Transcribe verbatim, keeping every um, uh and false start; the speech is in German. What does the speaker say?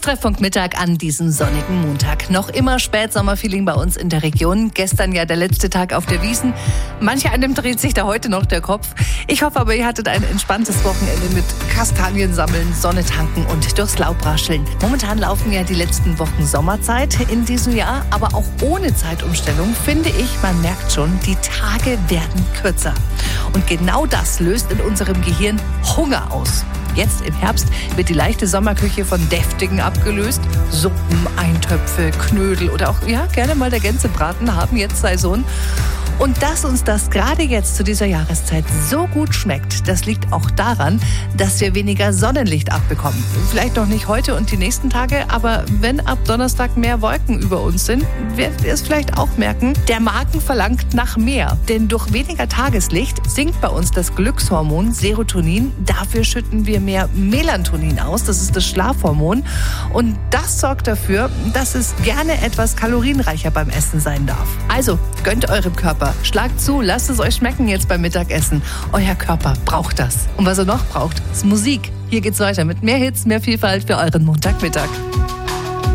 ist Treffpunkt Mittag an diesem sonnigen Montag. Noch immer Spätsommerfeeling bei uns in der Region. Gestern ja der letzte Tag auf der Wiesn. Manche einem dreht sich da heute noch der Kopf. Ich hoffe aber, ihr hattet ein entspanntes Wochenende mit Kastanien sammeln, Sonne tanken und durchs Laub rascheln. Momentan laufen ja die letzten Wochen Sommerzeit in diesem Jahr, aber auch ohne Zeitumstellung finde ich, man merkt schon, die Tage werden kürzer. Und genau das löst in unserem Gehirn Hunger aus. Jetzt im Herbst wird die leichte Sommerküche von deftigen abgelöst. Suppen, Eintöpfe, Knödel oder auch ja gerne mal der Gänsebraten haben jetzt Saison. Und dass uns das gerade jetzt zu dieser Jahreszeit so gut schmeckt, das liegt auch daran, dass wir weniger Sonnenlicht abbekommen. Vielleicht noch nicht heute und die nächsten Tage, aber wenn ab Donnerstag mehr Wolken über uns sind, werdet ihr es vielleicht auch merken, der Magen verlangt nach mehr. Denn durch weniger Tageslicht sinkt bei uns das Glückshormon Serotonin. Dafür schütten wir mehr Melatonin aus, das ist das Schlafhormon. Und das sorgt dafür, dass es gerne etwas kalorienreicher beim Essen sein darf. Also gönnt eurem Körper. Schlagt zu, lasst es euch schmecken jetzt beim Mittagessen. Euer Körper braucht das. Und was er noch braucht, ist Musik. Hier geht's weiter mit mehr Hits, mehr Vielfalt für euren Montagmittag.